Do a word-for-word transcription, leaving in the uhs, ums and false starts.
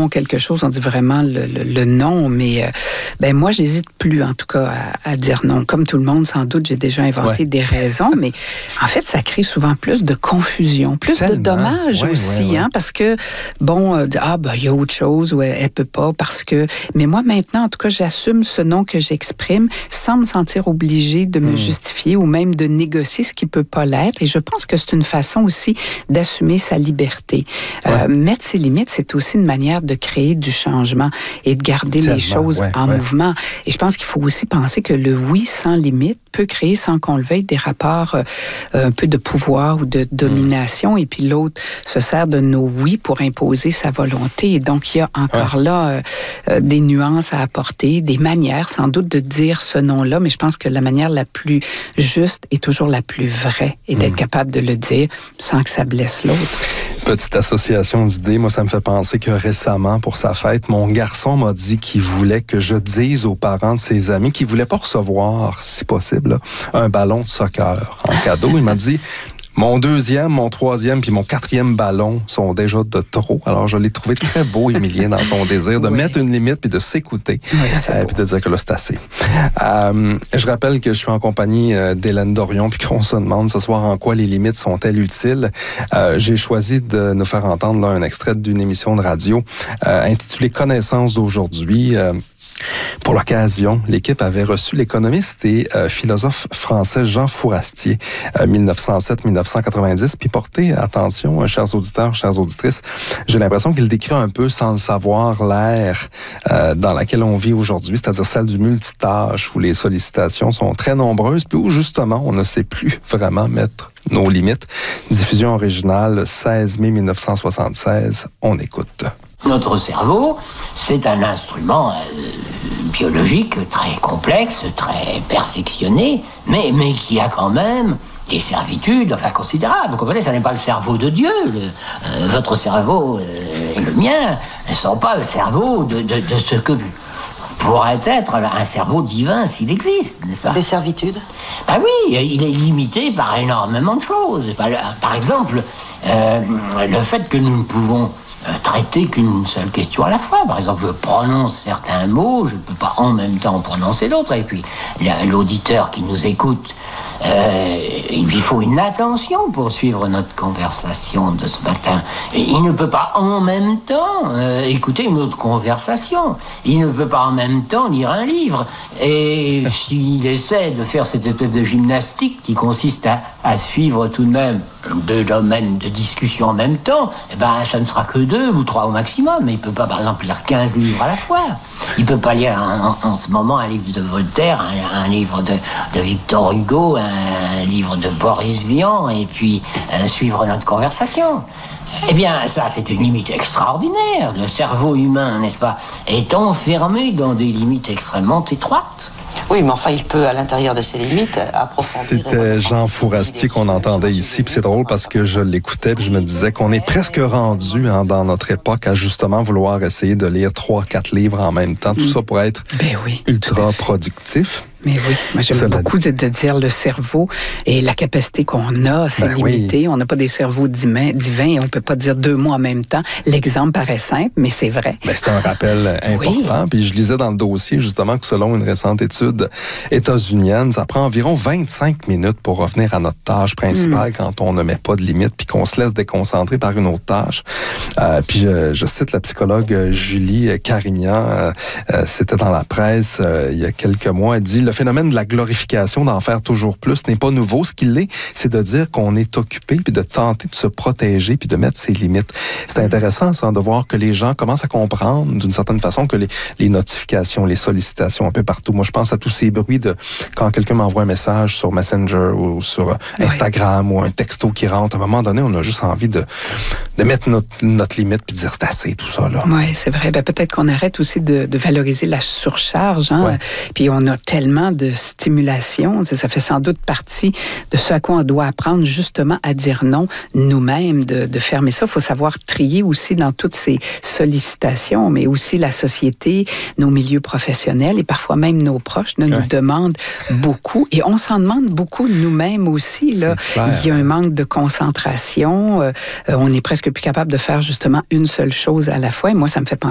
non quelque chose, on dit vraiment le, le, le non, mais euh, ben moi, j'hésite plus, en tout cas, à, à dire non. Comme tout le monde, sans doute, j'ai déjà inventé ouais. des raisons, mais en fait, ça crée souvent plus de confusion, plus Tellement. de dommages ouais, aussi, ouais, ouais. Hein, parce que, bon, euh, ah, ben, il y a autre chose, ou elle, elle peut pas, parce que... Mais moi, maintenant, en tout cas, j'assume ce non que j'exprime sans me sentir obligée de me mmh. justifier ou même de négocier ce qui peut pas l'être. Et je pense que c'est une façon aussi d'assumer sa liberté. Ouais. Euh, mettre ses limites, c'est aussi une manière de créer du changement et de garder Tellement, les choses ouais, en ouais. mouvement. Et je pense qu'il faut aussi penser que le oui sans limite peut créer, sans qu'on le veuille, des rapports euh, un peu de pouvoir ou de domination. Mmh. Et puis l'autre se sert de nos oui pour imposer sa volonté. Et donc, il y a encore ouais. là euh, des nuances à apporter, des manières sans doute de dire ce non-là, mais je pense que la manière la plus juste est toujours la plus vraie et d'être mmh. capable de le dire sans que ça blesse l'autre. Petite association d'idées, moi ça me fait penser que récemment, pour sa fête, mon garçon m'a dit qu'il voulait que je dise aux parents de ses amis qu'il voulait pas recevoir, si possible, un ballon de soccer en cadeau. Il m'a dit... Mon deuxième, mon troisième puis mon quatrième ballon sont déjà de trop. Alors, je l'ai trouvé très beau, Émilien, dans son désir de oui. mettre une limite puis de s'écouter oui, euh, puis de dire que là, c'est assez. Euh, je rappelle que je suis en compagnie euh, d'Hélène Dorion puis qu'on se demande ce soir en quoi les limites sont-elles utiles. Euh, j'ai choisi de nous faire entendre là, un extrait d'une émission de radio euh, intitulée « Connaissance d'aujourd'hui euh, ». Pour l'occasion, l'équipe avait reçu l'économiste et euh, philosophe français Jean Fourastier, euh, mille neuf cent sept à mille neuf cent quatre-vingt-dix. Puis portez attention, euh, chers auditeurs, chères auditrices, j'ai l'impression qu'il décrit un peu sans le savoir l'ère euh, dans laquelle on vit aujourd'hui, c'est-à-dire celle du multitâche, où les sollicitations sont très nombreuses, puis où justement on ne sait plus vraiment mettre nos limites. Diffusion originale, seize mai mille neuf cent soixante-seize, on écoute. Notre cerveau, c'est un instrument euh, biologique très complexe, très perfectionné, mais, mais qui a quand même des servitudes enfin, considérables. Vous comprenez, ça n'est pas le cerveau de Dieu. Le, euh, votre cerveau euh, et le mien ne sont pas le cerveau de, de, de ce que pourrait être un cerveau divin s'il existe, n'est-ce pas? Des servitudes? Ben oui, il est limité par énormément de choses. Par exemple, euh, le fait que nous ne pouvons traiter qu'une seule question à la fois. Par exemple, je prononce certains mots, je ne peux pas en même temps prononcer d'autres. Et puis, l'auditeur qui nous écoute, euh, il lui faut une attention pour suivre notre conversation de ce matin. Il ne peut pas en même temps euh, écouter une autre conversation. Il ne peut pas en même temps lire un livre. Et s'il essaie de faire cette espèce de gymnastique qui consiste à, à suivre tout de même deux domaines de discussion en même temps, eh ben, ça ne sera que deux ou trois au maximum. Mais il ne peut pas, par exemple, lire quinze livres à la fois. Il ne peut pas lire en, en, en ce moment un livre de Voltaire, un, un livre de, de Victor Hugo, un, un livre de Boris Vian, et puis euh, suivre notre conversation. Eh bien, ça, c'est une limite extraordinaire. Le cerveau humain, n'est-ce pas, est enfermé dans des limites extrêmement étroites. Oui, mais enfin, il peut, à l'intérieur de ses limites, approfondir... C'était Jean Fourastier qu'on entendait ici, puis c'est drôle parce que je l'écoutais, puis je me disais qu'on est presque rendu hein, dans notre époque à justement vouloir essayer de lire trois, quatre livres en même temps. Tout ça pour être ben oui, ultra productif. Mais oui, moi j'aime Cela... beaucoup de, de dire le cerveau et la capacité qu'on a, c'est ben limité. Oui. On n'a pas des cerveaux divins, divins et on ne peut pas dire deux mots en même temps. L'exemple paraît simple, mais c'est vrai. Ben, c'est un rappel important. Oui. Puis je lisais dans le dossier justement que selon une récente étude états-unienne, ça prend environ vingt-cinq minutes pour revenir à notre tâche principale mm. quand on ne met pas de limite puis qu'on se laisse déconcentrer par une autre tâche. Euh, puis je, je cite la psychologue Julie Carignan, euh, euh, c'était dans la presse euh, il y a quelques mois, elle dit: le phénomène de la glorification, d'en faire toujours plus, n'est pas nouveau. Ce qu'il est, c'est de dire qu'on est occupé, puis de tenter de se protéger, puis de mettre ses limites. C'est intéressant, ça, de voir que les gens commencent à comprendre, d'une certaine façon, que les, les notifications, les sollicitations un peu partout. Moi, je pense à tous ces bruits de quand quelqu'un m'envoie un message sur Messenger ou sur Instagram oui. ou un texto qui rentre. À un moment donné, on a juste envie de, de mettre notre, notre limite, puis de dire c'est assez, tout ça, là. Oui, c'est vrai. Ben, peut-être qu'on arrête aussi de, de valoriser la surcharge, hein. Ouais. Puis on a tellement de stimulation. Ça fait sans doute partie de ce à quoi on doit apprendre justement à dire non nous-mêmes, de, de fermer ça. Il faut savoir trier aussi dans toutes ces sollicitations, mais aussi la société, nos milieux professionnels et parfois même nos proches là, ouais. nous demandent beaucoup et on s'en demande beaucoup nous-mêmes aussi. Là. Il y a un manque de concentration. Euh, on est presque plus capable de faire justement une seule chose à la fois. Et moi, ça me fait penser